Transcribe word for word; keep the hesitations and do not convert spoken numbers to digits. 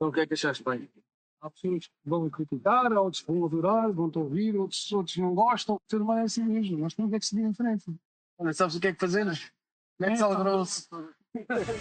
Então o que é que achaste bem? Há pessoas que vão criticar, outros vão adorar, vão-te ouvir, outros, outros não gostam. O ser humano é assim mesmo, nós temos é que seguir em frente. Olha, sabes o que é que fazemos? Mete sal grosso.